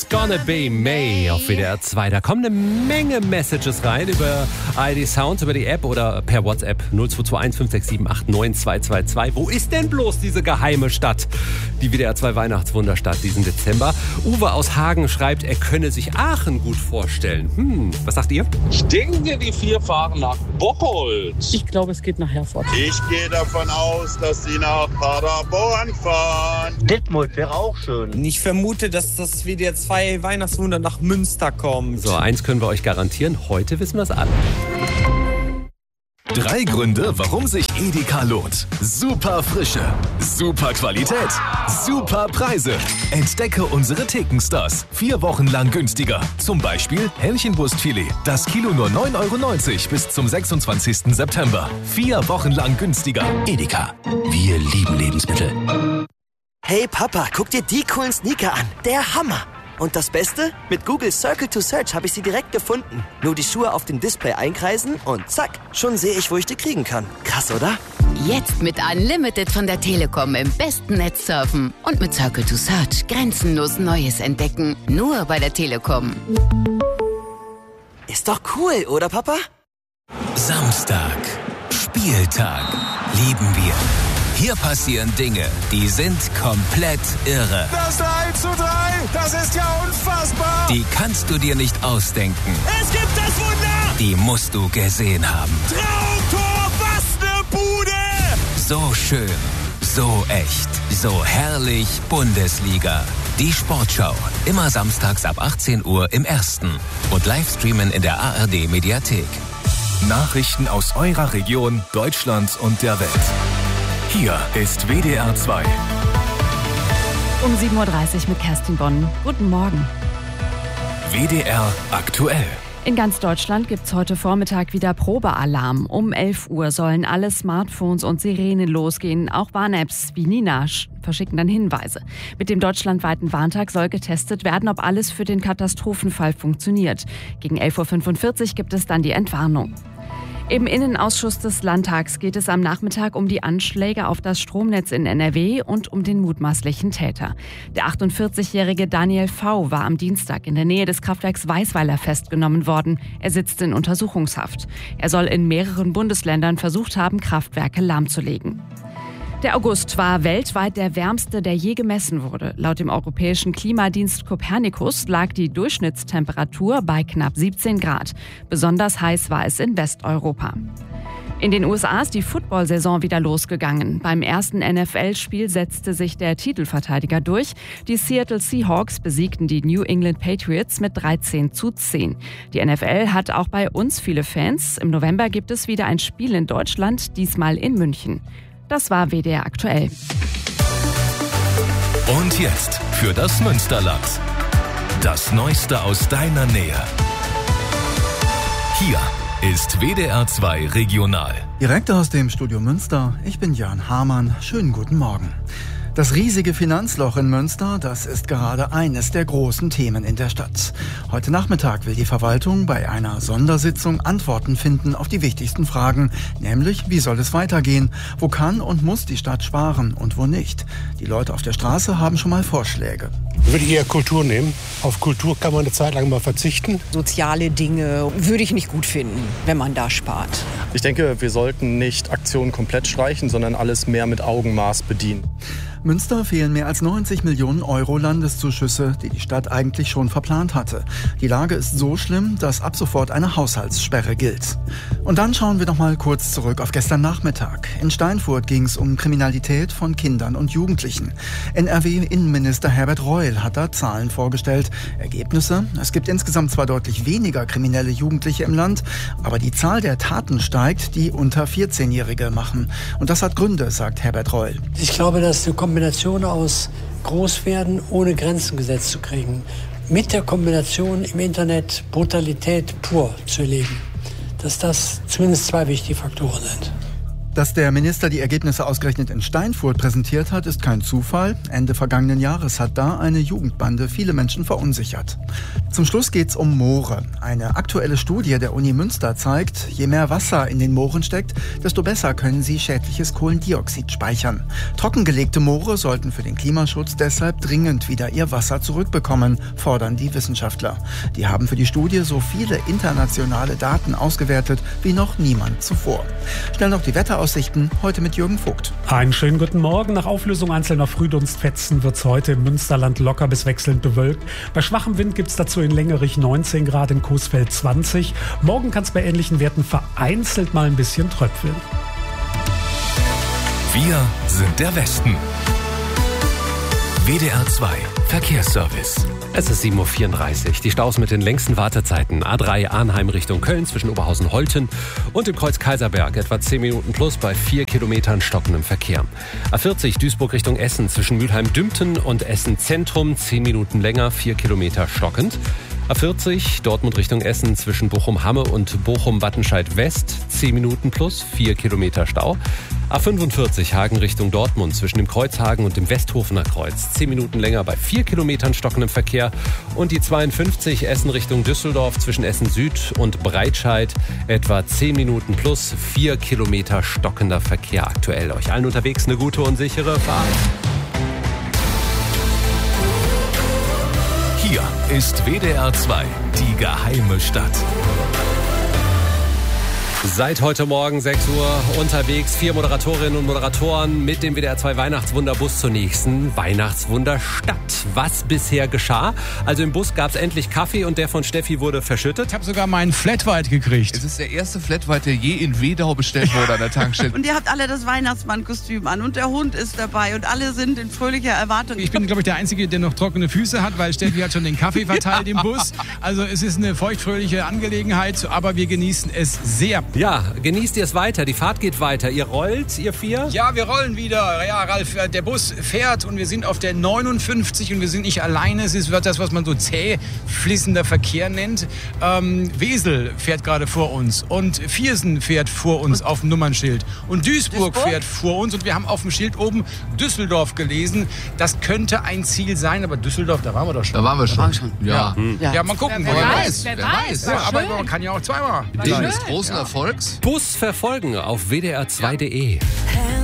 Gonna Be May auf WDR 2. Da kommen eine Menge Messages rein über ID Sound, über die App oder per WhatsApp 0221 567 89222. Wo ist denn bloß diese geheime Stadt? Die WDR 2 Weihnachtswunderstadt diesen Dezember. Uwe aus Hagen schreibt, er könne sich Aachen gut vorstellen. Was sagt ihr? Ich denke, die 4 fahren nach Bocholt. Ich glaube, es geht nach Herford. Ich gehe davon aus, dass sie nach Paderborn fahren. Detmold wäre auch schön. Ich vermute, dass das WDR 2 Weihnachtswunder nach Münster kommt. So, eins können wir euch garantieren, heute wissen wir es alle. 3 Gründe, warum sich Edeka lohnt. Super Frische, super Qualität, super Preise. Entdecke unsere Thekenstars. 4 Wochen lang günstiger. Zum Beispiel Hähnchenbrustfilet. Das Kilo nur 9,90 € bis zum 26. September. 4 Wochen lang günstiger. Edeka. Wir lieben Lebensmittel. Hey Papa, guck dir die coolen Sneaker an. Der Hammer. Und das Beste? Mit Google Circle to Search habe ich sie direkt gefunden. Nur die Schuhe auf dem Display einkreisen und zack, schon sehe ich, wo ich die kriegen kann. Krass, oder? Jetzt mit Unlimited von der Telekom im besten Netz surfen. Und mit Circle to Search grenzenlos Neues entdecken. Nur bei der Telekom. Ist doch cool, oder Papa? Samstag. Spieltag. Lieben wir. Hier passieren Dinge, die sind komplett irre. Das 3:3, das ist ja unfassbar. Die kannst du dir nicht ausdenken. Es gibt das Wunder. Die musst du gesehen haben. Traumtor, was ne Bude. So schön, so echt, so herrlich Bundesliga. Die Sportschau, immer samstags ab 18 Uhr im Ersten. Und Livestreamen in der ARD Mediathek. Nachrichten aus eurer Region, Deutschland und der Welt. Hier ist WDR 2. Um 7:30 Uhr mit Kerstin Bonn. Guten Morgen. WDR aktuell. In ganz Deutschland gibt es heute Vormittag wieder Probealarm. Um 11 Uhr sollen alle Smartphones und Sirenen losgehen. Auch Warn-Apps wie Nina verschicken dann Hinweise. Mit dem deutschlandweiten Warntag soll getestet werden, ob alles für den Katastrophenfall funktioniert. Gegen 11:45 Uhr gibt es dann die Entwarnung. Im Innenausschuss des Landtags geht es am Nachmittag um die Anschläge auf das Stromnetz in NRW und um den mutmaßlichen Täter. Der 48-jährige Daniel V. war am Dienstag in der Nähe des Kraftwerks Weisweiler festgenommen worden. Er sitzt in Untersuchungshaft. Er soll in mehreren Bundesländern versucht haben, Kraftwerke lahmzulegen. Der August war weltweit der wärmste, der je gemessen wurde. Laut dem europäischen Klimadienst Copernicus lag die Durchschnittstemperatur bei knapp 17 Grad. Besonders heiß war es in Westeuropa. In den USA ist die Football-Saison wieder losgegangen. Beim ersten NFL-Spiel setzte sich der Titelverteidiger durch. Die Seattle Seahawks besiegten die New England Patriots mit 13:10. Die NFL hat auch bei uns viele Fans. Im November gibt es wieder ein Spiel in Deutschland, diesmal in München. Das war WDR aktuell. Und jetzt für das Münsterland. Das Neueste aus deiner Nähe. Hier ist WDR 2 Regional. Direkt aus dem Studio Münster, ich bin Jan Hamann. Schönen guten Morgen. Das riesige Finanzloch in Münster, das ist gerade eines der großen Themen in der Stadt. Heute Nachmittag will die Verwaltung bei einer Sondersitzung Antworten finden auf die wichtigsten Fragen, nämlich wie soll es weitergehen, wo kann und muss die Stadt sparen und wo nicht. Die Leute auf der Straße haben schon mal Vorschläge. Ich würde eher Kultur nehmen. Auf Kultur kann man eine Zeit lang mal verzichten. Soziale Dinge würde ich nicht gut finden, wenn man da spart. Ich denke, wir sollten nicht Aktionen komplett streichen, sondern alles mehr mit Augenmaß bedienen. Münster fehlen mehr als 90 Millionen Euro Landeszuschüsse, die die Stadt eigentlich schon verplant hatte. Die Lage ist so schlimm, dass ab sofort eine Haushaltssperre gilt. Und dann schauen wir noch mal kurz zurück auf gestern Nachmittag. In Steinfurt ging es um Kriminalität von Kindern und Jugendlichen. NRW-Innenminister Herbert Reul hat da Zahlen vorgestellt. Ergebnisse? Es gibt insgesamt zwar deutlich weniger kriminelle Jugendliche im Land, aber die Zahl der Taten steigt, die unter 14-Jährige machen. Und das hat Gründe, sagt Herbert Reul. Ich glaube, dass eine Kombination aus Großwerden ohne Grenzen gesetzt zu kriegen, mit der Kombination im Internet Brutalität pur zu erleben, dass das zumindest 2 wichtige Faktoren sind. Dass der Minister die Ergebnisse ausgerechnet in Steinfurt präsentiert hat, ist kein Zufall. Ende vergangenen Jahres hat da eine Jugendbande viele Menschen verunsichert. Zum Schluss geht's um Moore. Eine aktuelle Studie der Uni Münster zeigt, je mehr Wasser in den Mooren steckt, desto besser können sie schädliches Kohlendioxid speichern. Trockengelegte Moore sollten für den Klimaschutz deshalb dringend wieder ihr Wasser zurückbekommen, fordern die Wissenschaftler. Die haben für die Studie so viele internationale Daten ausgewertet wie noch niemand zuvor. Schnell noch die Wetteraussichten, heute mit Jürgen Vogt. Einen schönen guten Morgen. Nach Auflösung einzelner Frühdunstfetzen wird es heute im Münsterland locker bis wechselnd bewölkt. Bei schwachem Wind gibt es dazu in Längerich 19 Grad, in Coesfeld 20. Morgen kann es bei ähnlichen Werten vereinzelt mal ein bisschen tröpfeln. Wir sind der Westen. WDR 2 Verkehrsservice. Es ist 7.34 Uhr. Die Staus mit den längsten Wartezeiten. A3 Arnheim Richtung Köln zwischen Oberhausen-Holten und dem Kreuz Kaiserberg. Etwa 10 Minuten plus bei 4 Kilometern stockendem Verkehr. A40 Duisburg Richtung Essen zwischen Mülheim-Dümpten und Essen Zentrum. 10 Minuten länger, 4 Kilometer stockend. A40 Dortmund Richtung Essen zwischen Bochum-Hamme und Bochum-Wattenscheid West. 10 Minuten plus 4 Kilometer Stau. A45 Hagen Richtung Dortmund zwischen dem Kreuzhagen und dem Westhofener Kreuz. 10 Minuten länger bei 4 Kilometern stockendem Verkehr. Und die 52 Essen Richtung Düsseldorf zwischen Essen Süd und Breitscheid. Etwa 10 Minuten plus 4 Kilometer stockender Verkehr aktuell. Euch allen unterwegs eine gute und sichere Fahrt. Hier ist WDR 2, die geheime Stadt. Seit heute Morgen 6 Uhr unterwegs 4 Moderatorinnen und Moderatoren mit dem WDR 2 Weihnachtswunderbus zur nächsten Weihnachtswunderstadt. Was bisher geschah? Also im Bus gab es endlich Kaffee und der von Steffi wurde verschüttet. Ich habe sogar meinen Flat White gekriegt. Es ist der erste Flat White, der je in Wedau bestellt wurde an der Tankstelle. Und ihr habt alle das Weihnachtsmannkostüm an und der Hund ist dabei und alle sind in fröhlicher Erwartung. Ich bin, glaube ich, der Einzige, der noch trockene Füße hat, weil Steffi hat schon den Kaffee verteilt im Bus. Also es ist eine feuchtfröhliche Angelegenheit, aber wir genießen es sehr. Ja, genießt ihr es weiter. Die Fahrt geht weiter. Ihr rollt, ihr 4? Ja, wir rollen wieder. Ja, Ralf, der Bus fährt und wir sind auf der 59 und wir sind nicht alleine. Es ist das, was man so zäh fließender Verkehr nennt. Wesel fährt gerade vor uns und Viersen fährt vor uns auf dem Nummernschild. Und Duisburg fährt vor uns und wir haben auf dem Schild oben Düsseldorf gelesen. Das könnte ein Ziel sein, aber Düsseldorf, da waren wir doch schon. Da waren wir schon. Ja, ja mal gucken. Wer weiß. Ja, aber man kann ja auch zweimal. Wegen des großen Erfolgs. Bus verfolgen auf wdr2.de.